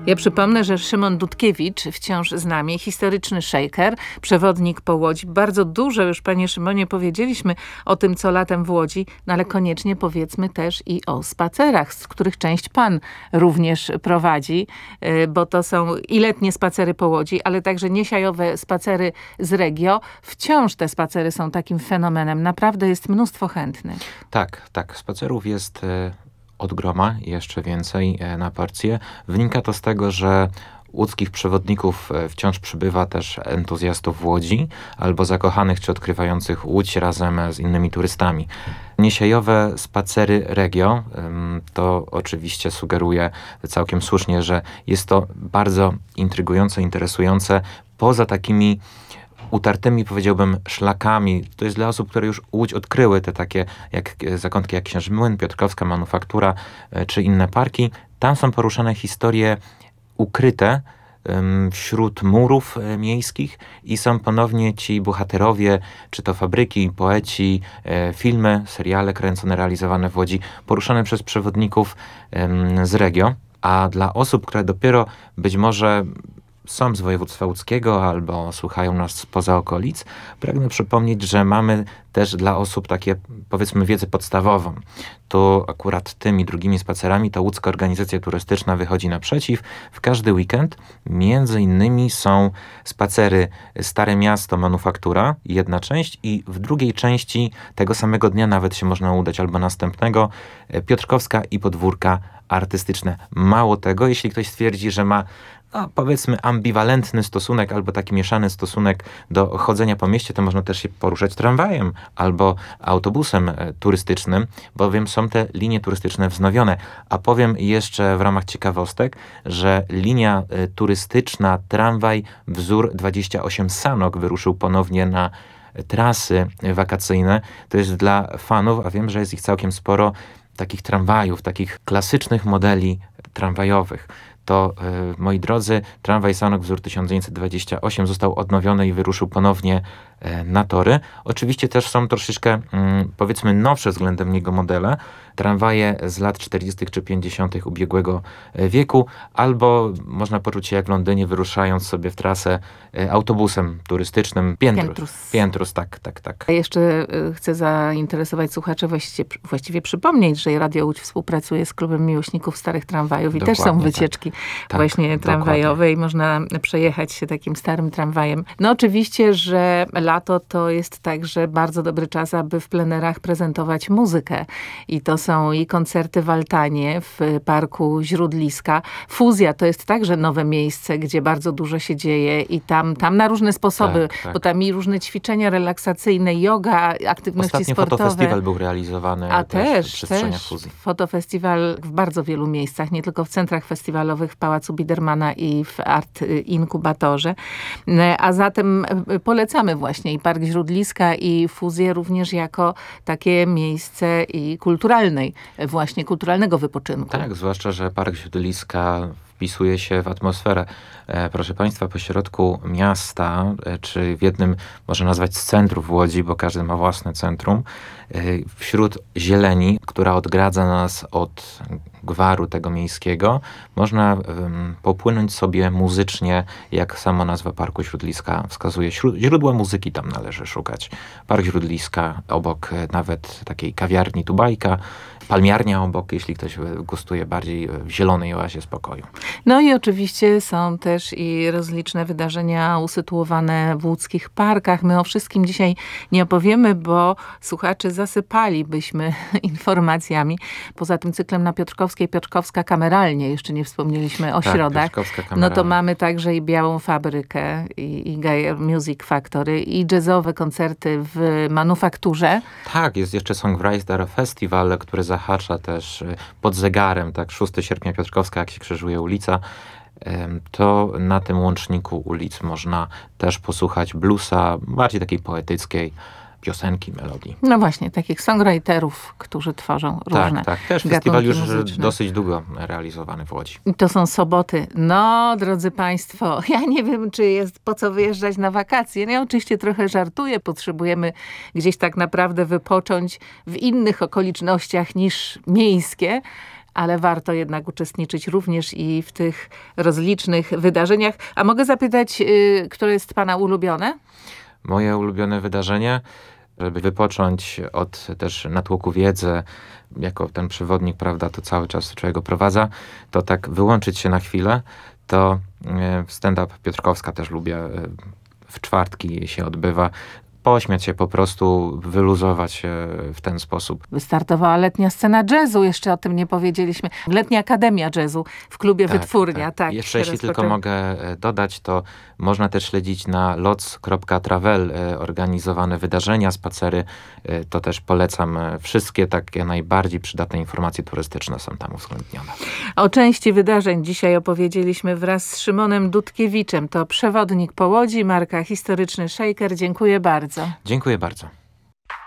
Ja przypomnę, że Szymon Dudkiewicz wciąż z nami, historyczny szejker, przewodnik po Łodzi. Bardzo dużo już, panie Szymonie, powiedzieliśmy o tym, co latem w Łodzi, no ale koniecznie powiedzmy też i o spacerach, z których część pan również prowadzi, bo to są i letnie spacery po Łodzi, ale także niesiajowe spacery z Regio. Wciąż te spacery są takim fenomenem. Naprawdę jest mnóstwo chętnych. Tak. Spacerów jest od groma, jeszcze więcej na porcję. Wynika to z tego, że łódzkich przewodników wciąż przybywa też entuzjastów w Łodzi albo zakochanych czy odkrywających Łódź razem z innymi turystami. Niesiajowe spacery Regio to oczywiście sugeruje całkiem słusznie, że jest to bardzo intrygujące, interesujące poza takimi utartymi, powiedziałbym, szlakami. To jest dla osób, które już Łódź odkryły, te takie zakątki jak Księży Młyn, Piotrkowska Manufaktura czy inne parki. Tam są poruszane historie ukryte wśród murów miejskich i są ponownie ci bohaterowie, czy to fabryki, poeci, filmy, seriale kręcone, realizowane w Łodzi, poruszane przez przewodników z Regio. A dla osób, które dopiero być może są z województwa łódzkiego albo słuchają nas spoza okolic, pragnę przypomnieć, że mamy też dla osób takie, powiedzmy, wiedzę podstawową. Tu akurat tymi drugimi spacerami ta łódzka organizacja turystyczna wychodzi naprzeciw. W każdy weekend między innymi są spacery Stare Miasto, Manufaktura, jedna część, i w drugiej części tego samego dnia nawet się można udać, albo następnego, Piotrkowska i podwórka artystyczne. Mało tego, jeśli ktoś stwierdzi, że ma powiedzmy ambiwalentny stosunek albo taki mieszany stosunek do chodzenia po mieście, to można też się poruszać tramwajem albo autobusem turystycznym, bowiem są te linie turystyczne wznowione. A powiem jeszcze w ramach ciekawostek, że linia turystyczna tramwaj wzór 28 Sanok wyruszył ponownie na trasy wakacyjne. To jest dla fanów, a wiem, że jest ich całkiem sporo, takich tramwajów, takich klasycznych modeli tramwajowych. To, moi drodzy, tramwaj Sanok wzór 1928 został odnowiony i wyruszył ponownie na tory. Oczywiście też są troszeczkę, powiedzmy, nowsze względem niego modele. Tramwaje z lat 40. czy 50. ubiegłego wieku, albo można poczuć się jak w Londynie, wyruszając sobie w trasę autobusem turystycznym. Piętrus, tak. A jeszcze chcę zainteresować słuchaczy, właściwie przypomnieć, że Radio Łódź współpracuje z Klubem Miłośników Starych Tramwajów i też są wycieczki właśnie tramwajowe dokładnie. I można przejechać się takim starym tramwajem. No oczywiście, że lato to jest także bardzo dobry czas, aby w plenerach prezentować muzykę. I to są i koncerty w Altanie, w Parku Źródliska. Fuzja to jest także nowe miejsce, gdzie bardzo dużo się dzieje i tam na różne sposoby, bo tam i różne ćwiczenia relaksacyjne, yoga, aktywności sportowe. Ostatnio fotofestiwal był realizowany też w przestrzeniach Fuzji. Fotofestiwal w bardzo wielu miejscach, nie tylko w centrach festiwalowych, w Pałacu Bidermana i w Art Inkubatorze. A zatem polecamy właśnie i Park Źródliska i Fuzję również jako takie miejsce i kulturalnego wypoczynku. Tak, zwłaszcza, że Park Źródliska wpisuje się w atmosferę, proszę Państwa, pośrodku miasta, czy w jednym, można nazwać, z centrów Łodzi, bo każdy ma własne centrum, wśród zieleni, która odgradza nas od gwaru tego miejskiego, można popłynąć sobie muzycznie, jak sama nazwa Parku Źródliska wskazuje. Źródła muzyki tam należy szukać. Park Źródliska, obok nawet takiej kawiarni Tubajka, palmiarnia obok, jeśli ktoś gustuje bardziej w zielonej oazie spokoju. No i oczywiście są też i rozliczne wydarzenia usytuowane w łódzkich parkach. My o wszystkim dzisiaj nie opowiemy, bo słuchaczy zasypalibyśmy informacjami. Poza tym cyklem na Piotrkowskiej, Piotrkowska kameralnie, jeszcze nie wspomnieliśmy o środach. No to mamy także i Białą Fabrykę, i Gaia Music Factory, i jazzowe koncerty w Manufakturze. Tak, jest jeszcze Songwriter Festival, który zahacza też pod zegarem, tak, 6 sierpnia Piotrkowska, jak się krzyżuje ulica, to na tym łączniku ulic można też posłuchać bluesa, bardziej takiej poetyckiej, piosenki, melodii. No właśnie, takich songwriterów, którzy tworzą różne Tak. Też festiwal już dosyć długo realizowany w Łodzi. I to są soboty. No, drodzy Państwo, ja nie wiem, czy jest po co wyjeżdżać na wakacje. No, ja oczywiście trochę żartuję. Potrzebujemy gdzieś tak naprawdę wypocząć w innych okolicznościach niż miejskie. ale warto jednak uczestniczyć również i w tych rozlicznych wydarzeniach. A mogę zapytać, które jest pana ulubione? Moje ulubione wydarzenie, żeby wypocząć od też natłoku wiedzy, jako ten przewodnik, prawda, to cały czas człowiek go prowadza, to tak wyłączyć się na chwilę, to stand-up Piotrkowska też lubię, w czwartki się odbywa. Pośmiać się po prostu, wyluzować się w ten sposób. Wystartowała letnia scena jazzu, jeszcze o tym nie powiedzieliśmy. Letnia Akademia Jazzu w klubie Wytwórnia. Tak, jeszcze jeśli tylko mogę dodać, to można też śledzić na loc.travel organizowane wydarzenia, spacery. To też polecam. Wszystkie takie najbardziej przydatne informacje turystyczne są tam uwzględnione. O części wydarzeń dzisiaj opowiedzieliśmy wraz z Szymonem Dudkiewiczem. To przewodnik po Łodzi, marka Historyczny Shaker. Dziękuję bardzo. Dziękuję bardzo.